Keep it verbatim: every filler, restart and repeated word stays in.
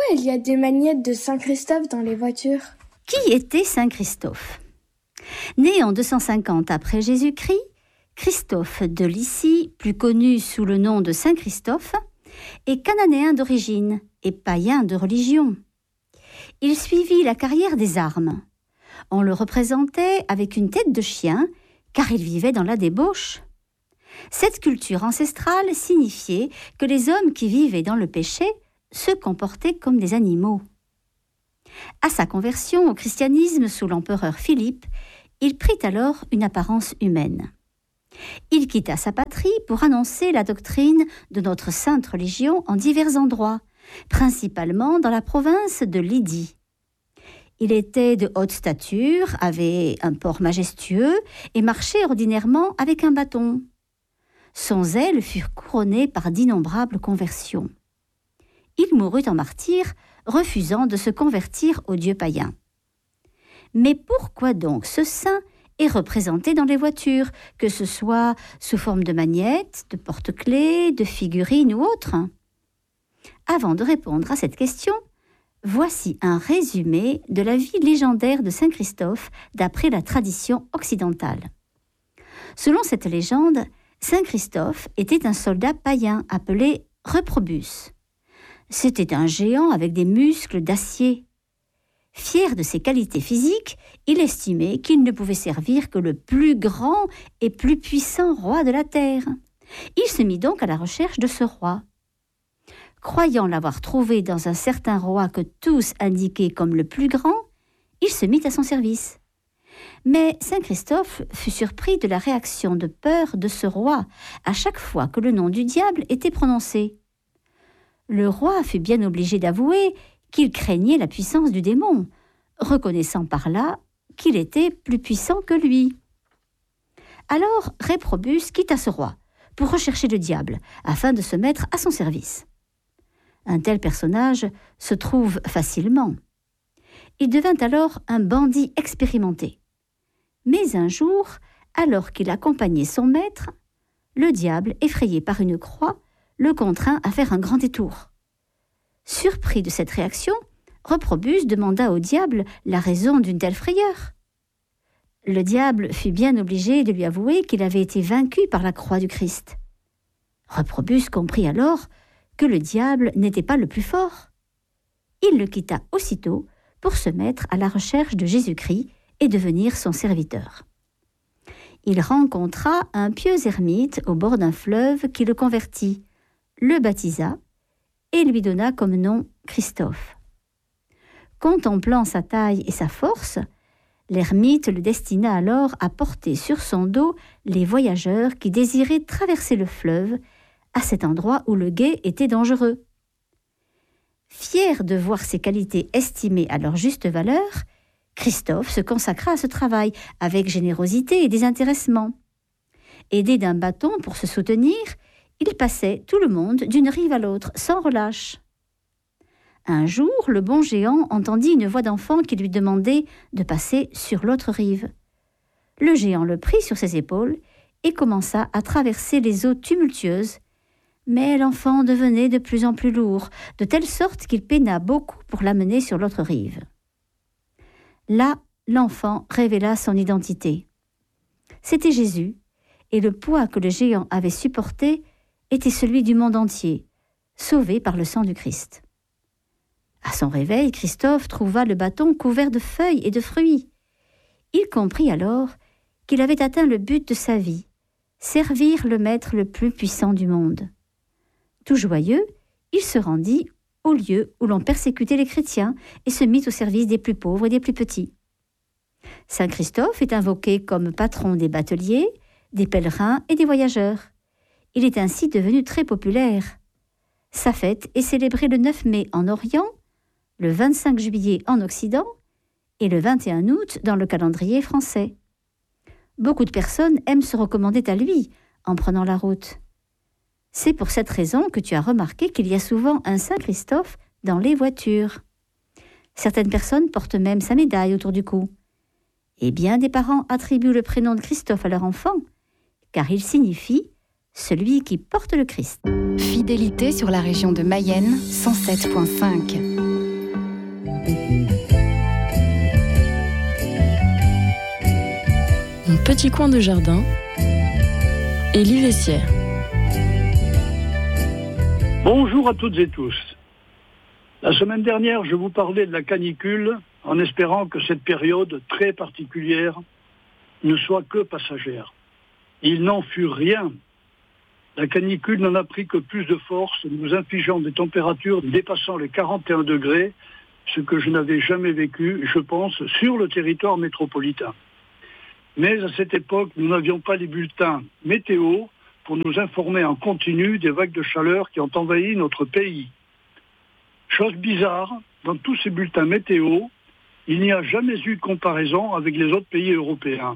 il y a des magnettes de Saint-Christophe dans les voitures ? Qui était Saint Christophe ? Né en deux cent cinquante après Jésus-Christ, Christophe de Lycie, plus connu sous le nom de Saint Christophe, est cananéen d'origine et païen de religion. Il suivit la carrière des armes. On le représentait avec une tête de chien, car il vivait dans la débauche. Cette culture ancestrale signifiait que les hommes qui vivaient dans le péché se comportaient comme des animaux. À sa conversion au christianisme sous l'empereur Philippe, il prit alors une apparence humaine. Il quitta sa patrie pour annoncer la doctrine de notre sainte religion en divers endroits, principalement dans la province de Lydie. Il était de haute stature, avait un port majestueux et marchait ordinairement avec un bâton. Son zèle fut couronné par d'innombrables conversions. Il mourut en martyr, refusant de se convertir au dieu païen. Mais pourquoi donc ce saint est représenté dans les voitures, que ce soit sous forme de magnettes, de porte-clés, de figurines ou autres ? Avant de répondre à cette question, voici un résumé de la vie légendaire de Saint Christophe d'après la tradition occidentale. Selon cette légende, Saint Christophe était un soldat païen appelé Reprobus. C'était un géant avec des muscles d'acier. Fier de ses qualités physiques, il estimait qu'il ne pouvait servir que le plus grand et plus puissant roi de la terre. Il se mit donc à la recherche de ce roi. Croyant l'avoir trouvé dans un certain roi que tous indiquaient comme le plus grand, il se mit à son service. Mais Saint Christophe fut surpris de la réaction de peur de ce roi à chaque fois que le nom du diable était prononcé. Le roi fut bien obligé d'avouer qu'il craignait la puissance du démon, reconnaissant par là qu'il était plus puissant que lui. Alors Réprobus quitta ce roi pour rechercher le diable, afin de se mettre à son service. Un tel personnage se trouve facilement. Il devint alors un bandit expérimenté. Mais un jour, alors qu'il accompagnait son maître, le diable, effrayé par une croix, le contraint à faire un grand détour. Surpris de cette réaction, Reprobus demanda au diable la raison d'une telle frayeur. Le diable fut bien obligé de lui avouer qu'il avait été vaincu par la croix du Christ. Reprobus comprit alors que le diable n'était pas le plus fort. Il le quitta aussitôt pour se mettre à la recherche de Jésus-Christ et devenir son serviteur. Il rencontra un pieux ermite au bord d'un fleuve qui le convertit, le baptisa et lui donna comme nom Christophe. Contemplant sa taille et sa force, l'ermite le destina alors à porter sur son dos les voyageurs qui désiraient traverser le fleuve à cet endroit où le gué était dangereux. Fier de voir ses qualités estimées à leur juste valeur, Christophe se consacra à ce travail avec générosité et désintéressement. Aidé d'un bâton pour se soutenir, il passait tout le monde d'une rive à l'autre, sans relâche. Un jour, le bon géant entendit une voix d'enfant qui lui demandait de passer sur l'autre rive. Le géant le prit sur ses épaules et commença à traverser les eaux tumultueuses, mais l'enfant devenait de plus en plus lourd, de telle sorte qu'il peina beaucoup pour l'amener sur l'autre rive. Là, l'enfant révéla son identité. C'était Jésus, et le poids que le géant avait supporté était celui du monde entier, sauvé par le sang du Christ. À son réveil, Christophe trouva le bâton couvert de feuilles et de fruits. Il comprit alors qu'il avait atteint le but de sa vie, servir le maître le plus puissant du monde. Tout joyeux, il se rendit au lieu où l'on persécutait les chrétiens et se mit au service des plus pauvres et des plus petits. Saint Christophe est invoqué comme patron des bateliers, des pèlerins et des voyageurs. Il est ainsi devenu très populaire. Sa fête est célébrée le neuf mai en Orient, le vingt-cinq juillet en Occident et le vingt et un août dans le calendrier français. Beaucoup de personnes aiment se recommander à lui en prenant la route. C'est pour cette raison que tu as remarqué qu'il y a souvent un Saint Christophe dans les voitures. Certaines personnes portent même sa médaille autour du cou. Et bien des parents attribuent le prénom de Christophe à leur enfant, car il signifie « celui qui porte le Christ ». Fidélité sur la région de Mayenne, cent sept virgule cinq. Mon petit coin de jardin, Élie Vessière. Bonjour à toutes et tous. La semaine dernière, je vous parlais de la canicule en espérant que cette période très particulière ne soit que passagère. Il n'en fut rien. La canicule n'en a pris que plus de force, nous infligeant des températures dépassant les quarante et un degrés, ce que je n'avais jamais vécu, je pense, sur le territoire métropolitain. Mais à cette époque, nous n'avions pas les bulletins météo pour nous informer en continu des vagues de chaleur qui ont envahi notre pays. Chose bizarre, dans tous ces bulletins météo, il n'y a jamais eu de comparaison avec les autres pays européens.